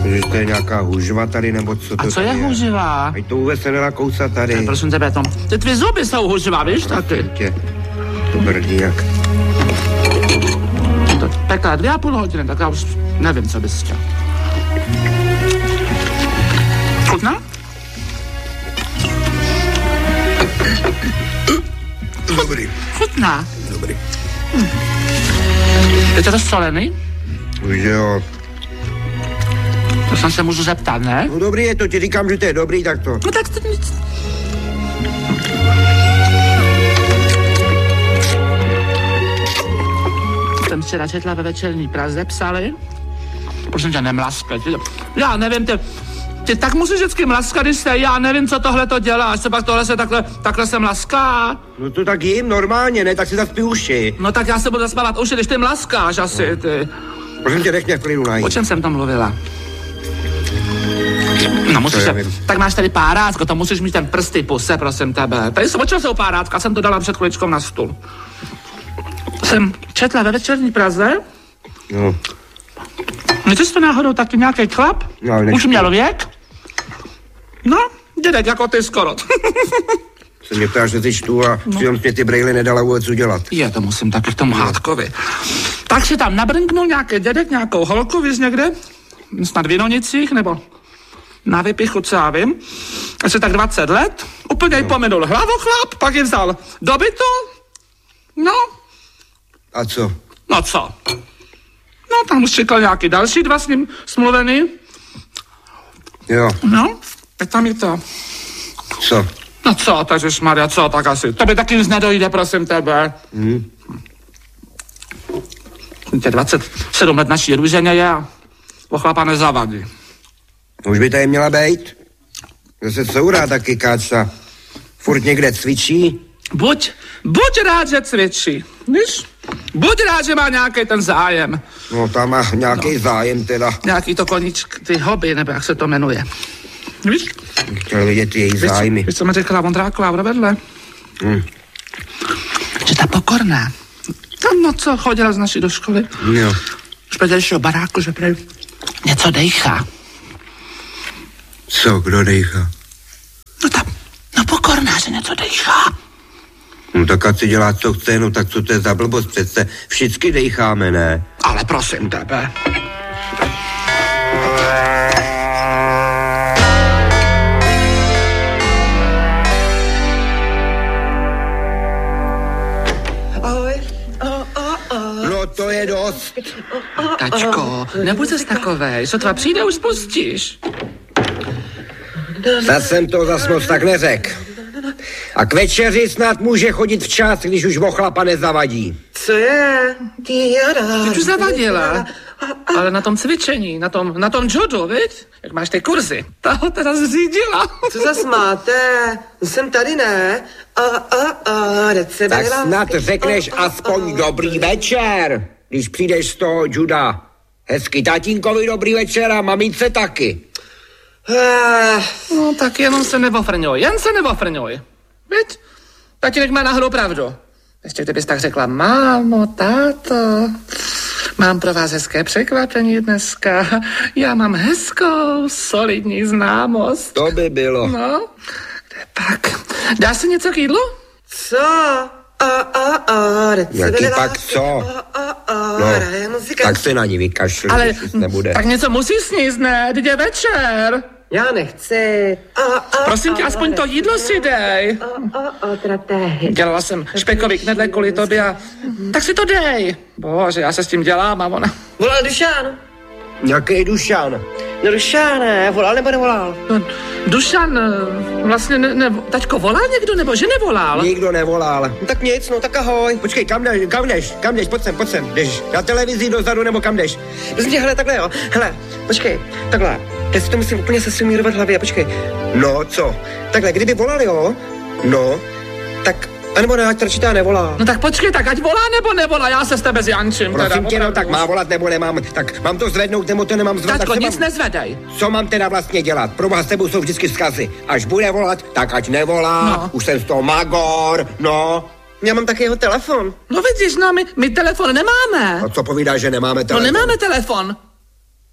Že to je nějaká hůžva tady, nebo co to a co je hůživa? Ať to vůbec se nedá kousat tady. Prosím tebe, Tom, ty tvý zuby jsou hůživa, víš, taky. To brdí jak. To pekla 2,5 hodiny, tak já už nevím, co bys chtěl. Chutná? Dobrý. Chutná. Dobrý. Je to rozsolený? Už jo. To jsem se můžu zeptat, ne? No dobrý je to, ti říkám, že to je dobrý, tak to. No tak to nic. Jsem včera četla ve Večerní Praze, psali. Prosím tě, nemlaskej. Já nevím, ty tak musíš vždycky mlaskat, když jste, já nevím, co tohle to dělá, až se pak tohle se takhle se mlaská. No to tak jim normálně, ne, tak si zaspí uši. No tak já se budu zaspávat uši, když ty mlaskáš asi, ty. Prosím tě, nech mě v klidu najít. O čem jsem tam mluvila? No musíš se, tak máš tady párátko, to musíš mít ten prsty puse, prosím tebe. Tady o čem jsou párátka, jsem to dala před chviličkou na stůl. Jsem četla ve Večerní Praze. No. Nechceš to náhodou taky nějaký chlap? No, už měl věk? No, dědek jako ty skoro. Se mě ptáš, že ty čtu a přitom mě ty brejly nedala vůbec udělat. Je, to musím taky k tomu hádkovi. Tak si tam nabrnknul nějaký dědek, nějakou holku, víš někde? Snad v Jinonicích, nebo na Vypichu, co já vím. Asi tak 20 let. Úplně jí pominul hlavochlap, pak ji vzal do bytu. No. A co? No co? No, tam už čekal nějaký další 2 s ním smluvený. Jo. No, a tam je to. Co? No co, Maria, co, tak asi. To by taky nic nedojde, prosím tebe. Tě 27 let naší růženě je a po chlapa nezavadí. Už by tady měla být. Zase courá taky káča. Furt někde cvičí. Buď rád, že cvičí, víš? Buď rád, že má nějaký ten zájem. No, tam má nějaký zájem teda. Nějaký to koníčk, ty hobby, nebo jak se to jmenuje. Víš? Chtěl vidět její zájmy. Víš, co mi řekla Vondráková vedle? Že ta Pokorná, tam no co, chodila z naší do školy. Jo. Už předělšího baráku, že prej něco dejchá. Co, kdo dejchá? No Pokorná, že něco dejchá. No tak ať si dělá, co chce, no tak co to je za blbost, přece všichni dejcháme, ne? Ale prosím tebe. No to je dost. Tačko, nebuď zas takovej, sotva přijde, už spustíš. Zas jsem to zas moc tak neřek. A k večeři snad může chodit včas, když už ochlapa nezavadí. Co je? Ty už zavadila. Ale na tom cvičení, na tom judu, viď? Jak máš ty kurzy. Ta ho teda zřídila. Co zas máte? Jsem tady, ne? Tak snad řekneš aspoň dobrý večer, když přijdeš z toho juda. Hezky tatínkovi dobrý večer a mamince taky. No tak jenom se nevofrňuj, jen se nevofrňuj. Viď? Tatínek má náhodou pravdu. Ještě kdybys tak řekla, mámo, táto, mám pro vás hezké překvapení dneska. Já mám hezkou, solidní známost. To by bylo. No, kde pak? Dáš si něco k jídlu? Co? Jaký pak co? No, tak se na ní vykašli, ale nebude. Tak něco musíš sníst, ne? Teď je večer. Já nechci. Prosím tě, aspoň to jídlo si dej. Dělala jsem špekový knedle kvůli tobě a tak si to dej. Bože, já se s tím dělám a ona... Volal Dušan. Jaký Dušan? No Dušan, ne, volal nebo nevolal? No, Dušan, vlastně taťko, volal někdo nebo že nevolal? Nikdo nevolal. No, tak nic, no tak ahoj. Počkej, kam jdeš, pojď sem, jdeš na televizi dozadu nebo kam jdeš? Prostě, hele, takhle jo, hele, počkej, takhle, já si to musím úplně sesumírovat v hlavě, počkej. No, co? Takhle, kdyby volal, jo, no, tak, anebo ne, ať radši nevolá. No tak počkej, tak ať volá nebo nevolá, já se s tebe zjančím. Prosím tě, no tak má volat nebo nemám, tak mám to zvednout nebo to nemám zvedat. Taťko, nic nezvedej. Co mám teda vlastně dělat? Pro vás s tebou jsou vždycky vzkazy. Až bude volat, tak ať nevolá, no. Už jsem z toho magor, no. Já mám taky jeho telefon. No vidíš, no my telefon nemáme. A co povídá, že nemáme telefon? No nemáme telefon.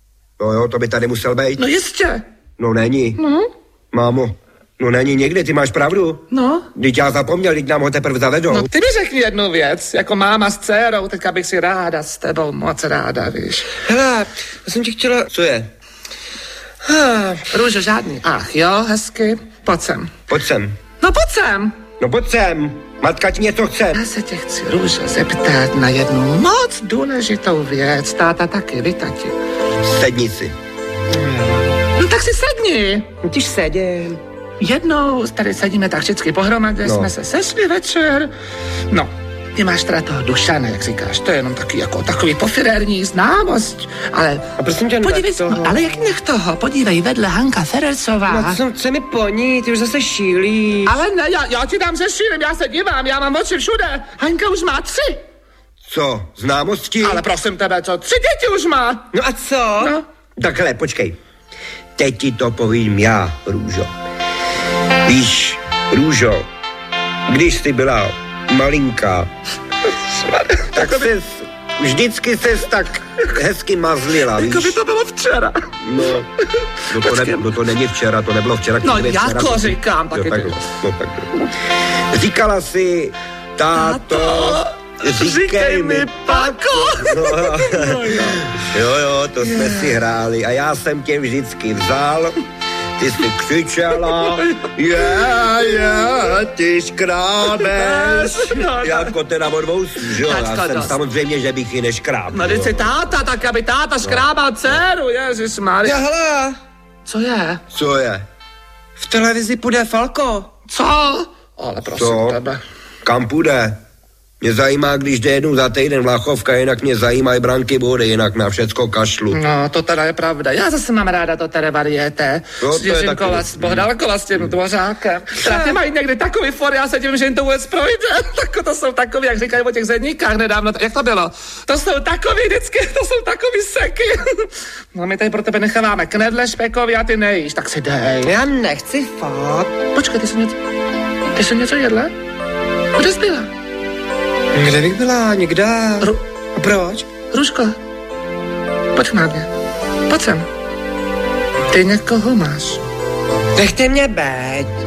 No jo, to by tady musel být. No jistě. No není. No. Mámo, no není nikdy, ty máš pravdu. No. Vždyť já zapomněl, teď nám ho teprve zavedou. No ty mi řekni jednu věc, jako máma s dcerou, teďka bych si ráda s tebou, moc ráda, víš. Hele, já jsem ti chtěla... Co je? Růžo, žádný. Ach jo, hezky, pojď sem. Pojď sem. No pojď sem. No pojď sem. Matka ti něco chce. Já se tě chci, Růžo, zeptat na jednu moc důležitou věc. Táta taky, vy tati. Sedni si. No tak si sedni. Tyž sedím. Jednou tady sedíme tak vždycky pohromadě, jsme se sešli večer. No, ty máš teda toho Dušana, jak říkáš, to je jenom taky jako takový pofirérní známost, ale... A prosím tě, podívej, toho. no, ale jak nech toho, podívej, vedle Hanka Ferelcová. No co mi po ní, ty už zase šílíš. Ale ne, já ti dám šílim, já se dívám, já mám oči všude. Hanka už má 3. Co, známosti? Ale prosím tebe, co, 3 děti už má. No a co? No. Takhle, počkej. Teď ti to povím já, Růžo. Víš, Růžo, když jsi byla malinká, tak ses, vždycky ses tak hezky mazlila, víš? Jako by to bylo včera. No to není včera, to nebylo včera. No včera, jako to... říkám, taky ty. No tak. Říkala si, táto, říkej mi Pako. Jo, to jsme si hráli a já jsem tě vždycky vzal. Ty jsi křičela, ty škrábeš, jako teda od vousů, že jo? Já jsem samozřejmě, že bych ji neškrábl. No teď si táta, tak aby táta škrábal dceru, ježišmarja. Hele, Co je? Co je? v televizi půjde Falko. Co? Ale prosím tebe. Kam půjde? Mě zajímá, když jde jednou za týden Vlachovka, jinak mě zajímají branky body, jinak na všecko kašlu. No, to teda je pravda. Já zase mám ráda to tady varieté. No, S Jiřinkova, s Bohdalkova, s tím Dvořákem. Teda ty mají někdy takový for, já se divím, že jim to vůbec projde. Tak to jsou takový, jak říkají o těch zedníkách nedávno. Jak to bylo? To jsou takový vždycky, to jsou takový seky. No, my tady pro tebe necháváme knedle špekový a ty nejíš, tak si dej. Já nechci fakt. Počkej, ty jsi něco jedla? Kde jsi byla? Kde bych byla? Nikde. A proč? Růžko, pojď na mě. Pojď sem. Ty někoho máš. Nechte mě být.